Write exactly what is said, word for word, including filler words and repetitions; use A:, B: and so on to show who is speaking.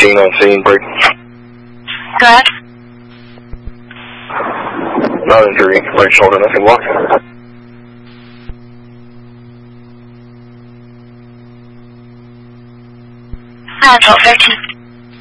A: thirteen on scene, break.
B: Go ahead.
A: No injury, right shoulder, nothing blocked.
B: Adult thirteen.